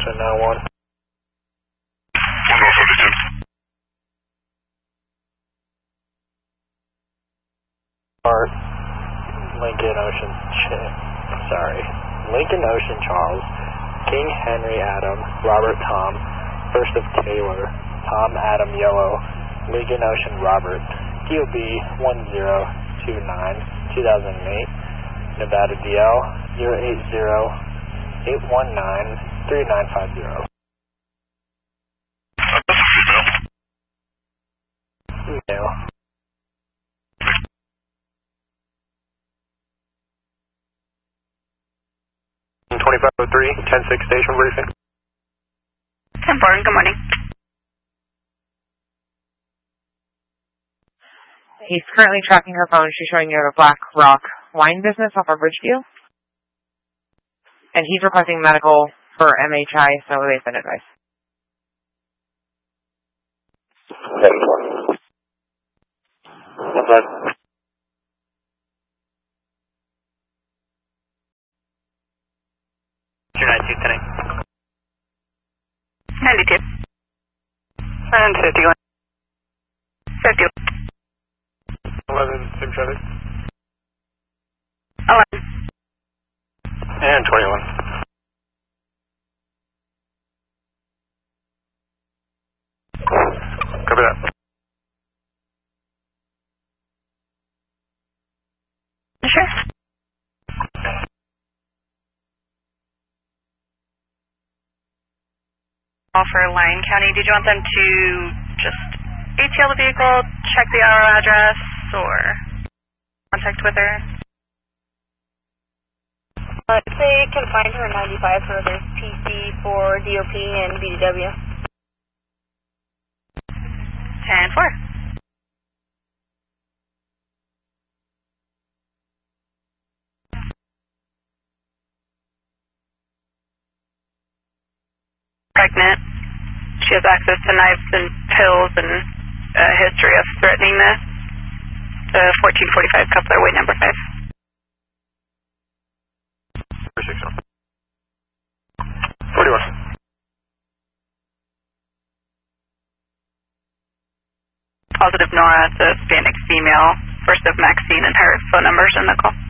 Ocean now 1. Art, Lincoln Ocean, Lincoln Ocean Charles, King Henry Adam, Robert Tom, First of Taylor, Tom Adam Yellow, Lincoln Ocean Robert, DOB 1029, 2008, Nevada DL 080-819-3950. Email. 2503, 10-6 station briefing. 10-4, good morning. He's currently tracking her phone. She's showing you the Black Rock wine business off of Bridgeview. And he's requesting medical for MHI, so they've been advised. 10-4. Okay. Your 92 92. And 51. 50. 11, same traffic. 11. And 21. Copy that. Sure. For Lyon County, did you want them to just ATL the vehicle, check the RO address, or contact with her? They can find her 95 for their PC for DOP and BDW. 10-4. Pregnant. She has access to knives and pills and a history of threatening the 1445 coupler, weight number 5. 41. Positive Nora, it's a Hispanic female, first of Maxine, and her phone number's in the call.